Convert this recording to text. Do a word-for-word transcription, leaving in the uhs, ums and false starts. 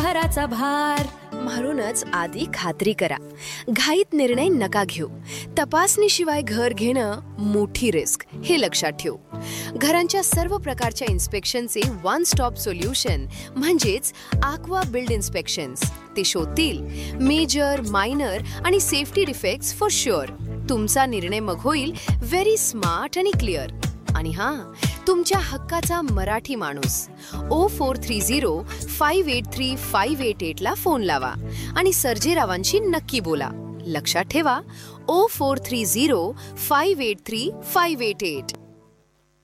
घराचा भार. म्हणूनच आधी खात्री करा, घाईत निर्णय नका घेऊ. तपासणीशिवाय घर घेणं मोठी रिस्क, हे लक्षात ठेवू. घरांच्या सर्व प्रकारच्या इन्स्पेक्शनचे वन स्टॉप सोल्युशन म्हणजेच आक्वा बिल्ड इन्स्पेक्शन्स. ते शोधतील मेजर, मायनर आणि सेफ्टी डिफेक्ट्स फॉर शुअर. तुमचा निर्णय मग होईल व्हेरी स्मार्ट आणि क्लिअर. आणि हां, तुमच्या हक्काचा मराठी माणूस O four three zero five eight three five eight eight ला फोन लावा आणि सर्जेरावांशी नक्की बोला. लक्षात ठेवा, O four three zero five eight three five eight eight.